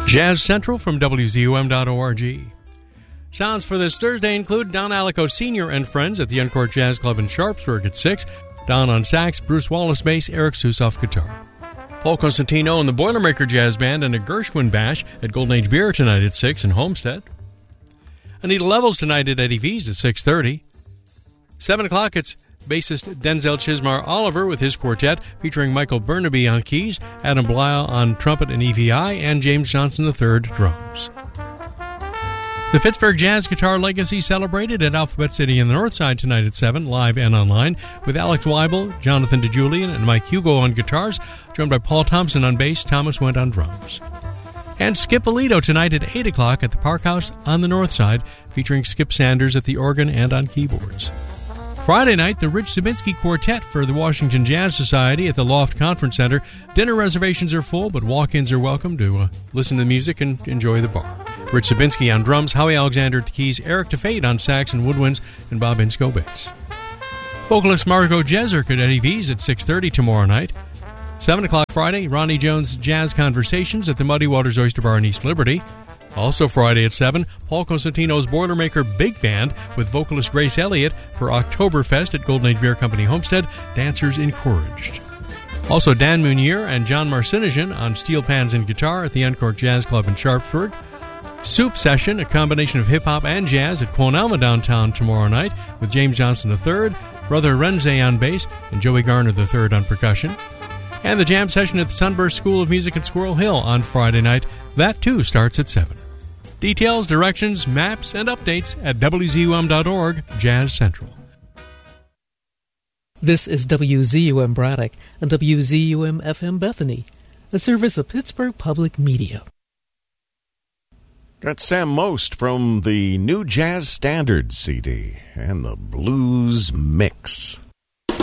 Jazz Central from WZUM.org. Sounds for this Thursday include Don Alico Sr. and friends at the Uncourt Jazz Club in Sharpsburg at 6. Don on sax, Bruce Wallace bass, Eric Susoff guitar. Paul Cosentino and the Boilermaker Jazz Band and a Gershwin Bash at Golden Age Beer tonight at 6 in Homestead. Anita Levels tonight at Eddie V's at 6:30. 7 o'clock, it's bassist Denzel Chismar Oliver with his quartet, featuring Michael Burnaby on keys, Adam Blyle on trumpet and EVI, and James Johnson III drums. The Pittsburgh Jazz Guitar Legacy celebrated at Alphabet City in the North Side tonight at 7, live and online, with Alex Weibel, Jonathan DeJulian, and Mike Hugo on guitars, joined by Paul Thompson on bass, Thomas Wendt on drums. And Skip Alito tonight at 8 o'clock at the Park House on the North Side, featuring Skip Sanders at the organ and on keyboards. Friday night, the Rich Sabinsky Quartet for the Washington Jazz Society at the Loft Conference Center. Dinner reservations are full, but walk-ins are welcome to listen to the music and enjoy the bar. Rich Sabinsky on drums, Howie Alexander at the keys, Eric DeFate on sax and woodwinds, and Bob Insko bass. Vocalist Margot Jeserk at Eddie V's at 6:30 tomorrow night. 7 o'clock Friday, Ronnie Jones Jazz Conversations at the Muddy Waters Oyster Bar in East Liberty. Also Friday at 7, Paul Cosentino's Boilermaker Big Band with vocalist Grace Elliott for Oktoberfest at Golden Age Beer Company Homestead, Dancers Encouraged. Also Dan Munier and John Marcinosian on steel pans and guitar at the Uncourt Jazz Club in Sharpsburg. Soup Session, a combination of hip-hop and jazz at Quon Alma downtown tomorrow night with James Johnson III, Brother Renze on bass, and Joey Garner III on percussion. And the jam session at the Sunburst School of Music at Squirrel Hill on Friday night. That, too, starts at 7. Details, directions, maps, and updates at WZUM.org, Jazz Central. This is WZUM Braddock and WZUM FM Bethany, a service of Pittsburgh Public Media. Got Sam Most from the New Jazz Standards CD and the Blues Mix.